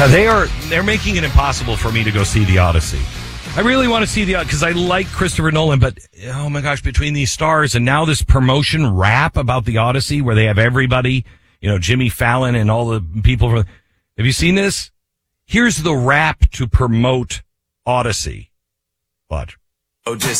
They're making it impossible for me to go see the Odyssey. I really want to see because I like Christopher Nolan, but oh my gosh, between these stars and now this promotion rap about the Odyssey where they have everybody, Jimmy Fallon and all the people. Have you seen this? Here's the rap to promote Odyssey. Watch. Oh, just